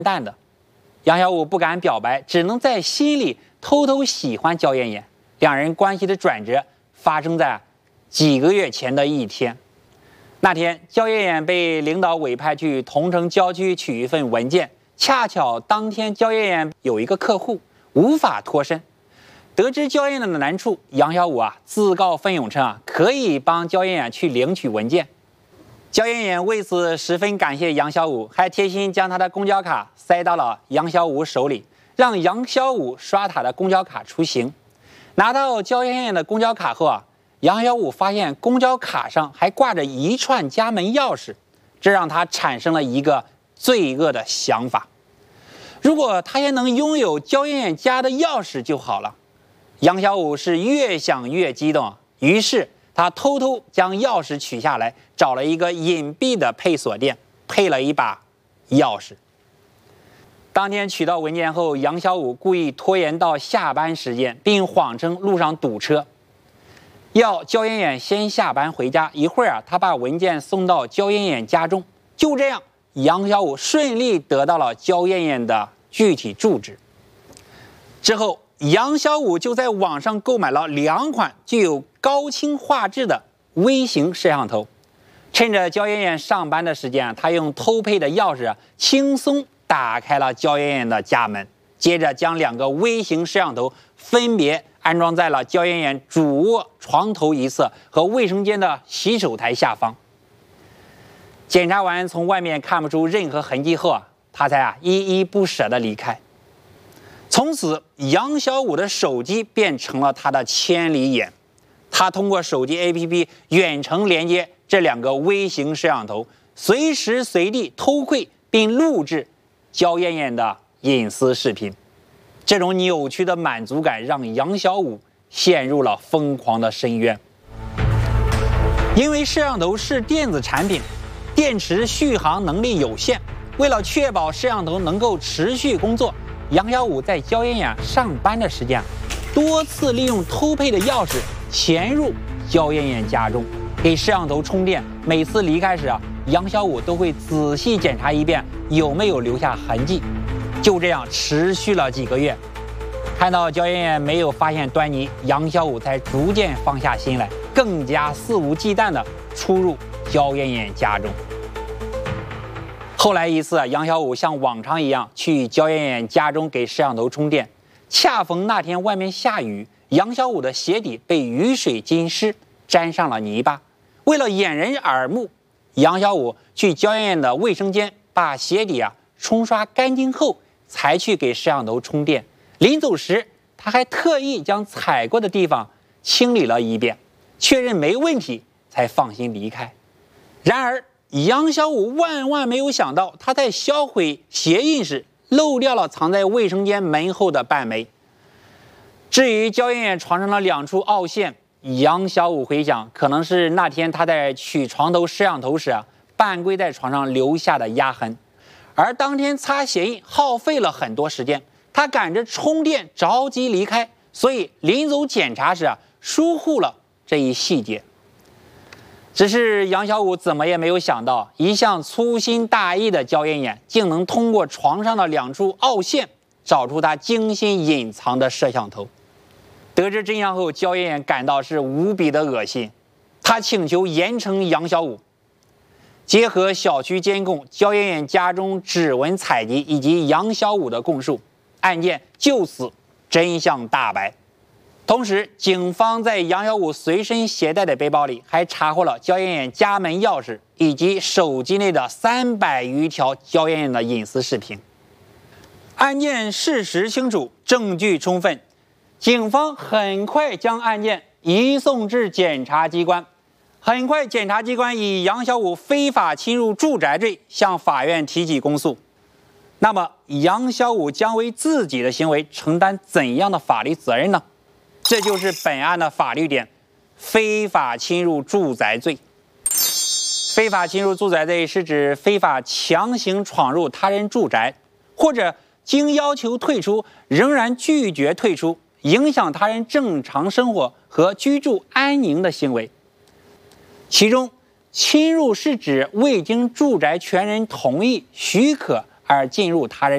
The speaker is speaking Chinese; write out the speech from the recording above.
淡的。杨小武不敢表白，只能在心里偷偷喜欢焦艳艳。两人关系的转折发生在几个月前的一天。那天，焦艳艳被领导委派去桐城郊区取一份文件，恰巧当天焦艳艳有一个客户，无法脱身。得知焦艳艳的难处，杨小武自告奋勇称可以帮焦艳艳去领取文件。焦艳艳为此十分感谢杨小武，还贴心将他的公交卡塞到了杨小武手里，让杨小武刷他的公交卡出行。拿到焦艳艳的公交卡后杨小武发现公交卡上还挂着一串家门钥匙，这让他产生了一个罪恶的想法：如果他也能拥有焦艳艳家的钥匙就好了。杨小武是越想越激动，于是他偷偷将钥匙取下来，找了一个隐蔽的配锁店，配了一把钥匙。当天取到文件后，杨小武故意拖延到下班时间，并谎称路上堵车，要焦艳艳先下班回家。一会儿他把文件送到焦艳艳家中。就这样，杨小武顺利得到了焦艳艳的具体住址。之后，杨小武就在网上购买了2款具有高清画质的微型摄像头。趁着焦艳艳上班的时间他用偷配的钥匙轻松打开了焦艳艳的家门，接着将2个微型摄像头分别安装在了焦艳艳主卧床头一侧和卫生间的洗手台下方。检查完从外面看不出任何痕迹后他才依依不舍地离开。从此，杨小武的手机变成了他的千里眼。他通过手机 APP 远程连接这2个微型摄像头，随时随地偷窥并录制焦艳艳的隐私视频。这种扭曲的满足感让杨小武陷入了疯狂的深渊。因为摄像头是电子产品，电池续航能力有限，为了确保摄像头能够持续工作，杨小武在焦艳艳上班的时间多次利用偷配的钥匙潜入焦艳艳家中，给摄像头充电。每次离开时杨小武都会仔细检查一遍有没有留下痕迹。就这样持续了几个月。看到焦艳艳没有发现端倪，杨小武才逐渐放下心来，更加肆无忌惮地出入焦艳艳家中。后来一次杨小武像往常一样去焦艳艳家中给摄像头充电，恰逢那天外面下雨，杨小武的鞋底被雨水浸湿，沾上了泥巴。为了掩人耳目，杨小武去焦艳艳的卫生间把鞋底冲刷干净后才去给摄像头充电。临走时他还特意将踩过的地方清理了一遍，确认没问题才放心离开。然而杨小武万万没有想到，他在销毁鞋印时漏掉了藏在卫生间门后的半枚。至于焦艳艳床上的2处凹陷，杨小武回想，可能是那天他在取床头摄像头时半跪在床上留下的压痕。而当天擦鞋印耗费了很多时间，他赶着充电着急离开，所以临走检查时疏忽了这一细节。只是杨小武怎么也没有想到，一向粗心大意的焦艳艳竟能通过床上的2处凹陷找出他精心隐藏的摄像头。得知真相后，焦艳艳感到是无比的恶心，她请求严惩杨小武。结合小区监控、焦艳艳家中指纹采集以及杨小武的供述，案件就此真相大白。同时，警方在杨小武随身携带的背包里还查获了焦艳艳家门钥匙以及手机内的300余条焦艳艳的隐私视频。案件事实清楚，证据充分，警方很快将案件移送至检察机关。很快，检察机关以杨小武非法侵入住宅罪向法院提起公诉。那么，杨小武将为自己的行为承担怎样的法律责任呢？这就是本案的法律点：非法侵入住宅罪。非法侵入住宅罪是指非法强行闯入他人住宅，或者经要求退出仍然拒绝退出，影响他人正常生活和居住安宁的行为。其中，侵入是指未经住宅权人同意、许可而进入他人